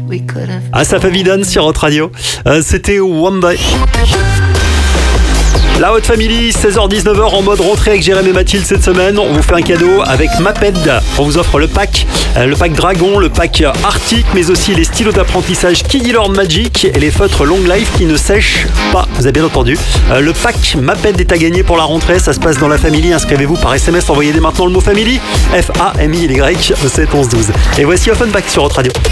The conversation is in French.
Ah, ça fait Vidane sur Hot Radio. C'était One Day. La Hot Family, 16h-19h en mode rentrée avec Jérémy et Mathilde cette semaine. On vous fait un cadeau avec Maped. On vous offre le pack Dragon, le pack Arctic, mais aussi les stylos d'apprentissage Key Lord Magic et les feutres Long Life qui ne sèchent pas. Vous avez bien entendu. Le pack Maped est à gagner pour la rentrée. Ça se passe dans la Family. Inscrivez-vous par SMS. Envoyez dès maintenant le mot Family. Family, 7 11 12. Et voici Offenbach sur Hot Radio.